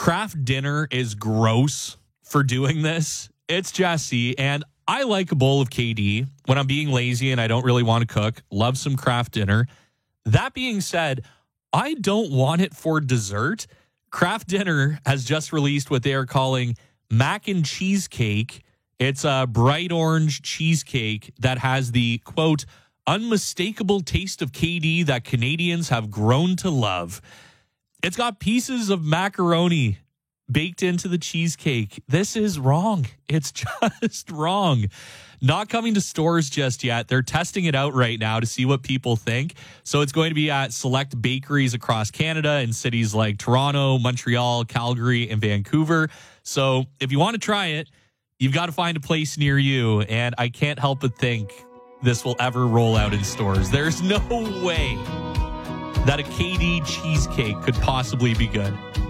Kraft Dinner is gross for doing this. It's Jesse, and I like a bowl of KD when I'm being lazy and I don't really want to cook. Love some Kraft Dinner. That being said, I don't want it for dessert. Kraft Dinner has just released what they are calling mac and cheesecake. It's a bright orange cheesecake that has the, quote, unmistakable taste of KD that Canadians have grown to love. It's got pieces of macaroni baked into the cheesecake. This is wrong. It's just wrong. Not coming to stores just yet. They're testing it out right now to see what people think. So it's going to be at select bakeries across Canada in cities like Toronto, Montreal, Calgary, and Vancouver. So if you want to try it, you've got to find a place near you. And I can't help but think this will ever roll out in stores. There's no way that a KD cheesecake could possibly be good.